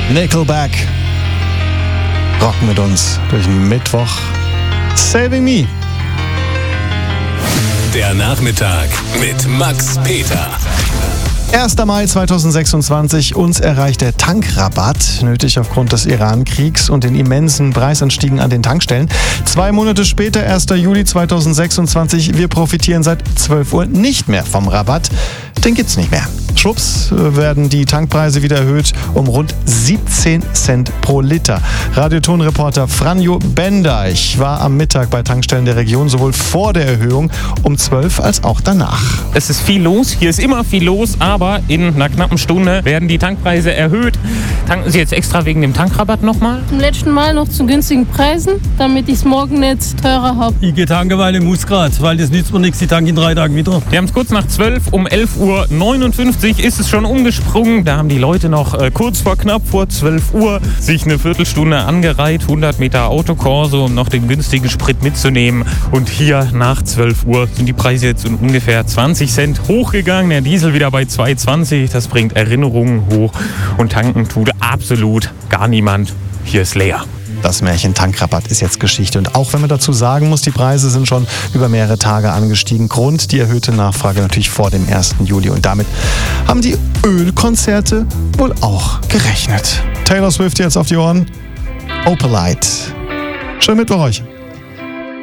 Nickelback rocken mit uns durch den Mittwoch. Saving Me. Der Nachmittag mit Max Peter. 1. Mai 2026, uns erreicht der Tankrabatt, nötig aufgrund des Iran-Kriegs und den immensen Preisanstiegen an den Tankstellen. 2 Monate später, 1. Juli 2026, wir profitieren seit 12 Uhr nicht mehr vom Rabatt. Den gibt's nicht mehr. Schwupps werden die Tankpreise wieder erhöht um rund 17 Cent pro Liter. Radiotonreporter Franjo Bendeich war am Mittag bei Tankstellen der Region sowohl vor der Erhöhung um 12 als auch danach. Es ist viel los, hier ist immer viel los, aber in einer knappen Stunde werden die Tankpreise erhöht. Tanken Sie jetzt extra wegen dem Tankrabatt nochmal? Zum letzten Mal noch zu günstigen Preisen, damit ich es morgen nicht teurer habe. Ich gehe tanken, weil ich muss gerade, weil das nützt mir nichts, ich tanke in 3 Tagen wieder. Wir haben es kurz nach 12, um 11:59 Uhr ist es schon umgesprungen. Da haben die Leute noch kurz vor knapp vor 12 Uhr sich eine Viertelstunde angereiht, 100 Meter Autokorso, um noch den günstigen Sprit mitzunehmen. Und hier nach 12 Uhr sind die Preise jetzt um ungefähr 20 Cent hochgegangen. Der Diesel wieder bei 2,20. Das bringt Erinnerungen hoch und tanken tut absolut gar niemand. Hier ist leer. Das Märchen Tankrabatt ist jetzt Geschichte. Und auch wenn man dazu sagen muss, die Preise sind schon über mehrere Tage angestiegen. Grund die erhöhte Nachfrage natürlich vor dem 1. Juli. Und damit haben die Ölkonzerte wohl auch gerechnet. Taylor Swift jetzt auf die Ohren. Opalite. Schönen Mittwoch euch.